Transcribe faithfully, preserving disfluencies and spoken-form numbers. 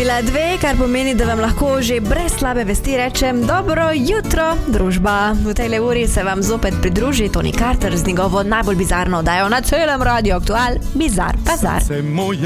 Bila dve, kar pomeni, da vam lahko že brez slabe vesti rečem dobro jutro, družba. V tej uri se vam zopet pridruži Tony Carter z njegovo najbolj bizarno oddajo na celem Radio Aktual, Bizar Pazar.